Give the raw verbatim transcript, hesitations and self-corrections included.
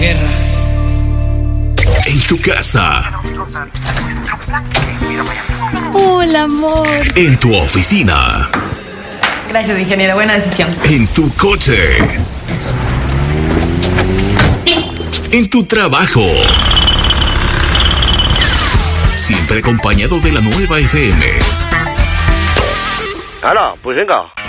guerra. En tu casa. Hola, amor. En tu oficina. Gracias, ingeniero. Buena decisión. En tu coche. En tu trabajo. Siempre acompañado de la nueva F M. ¡Hala! Pues venga.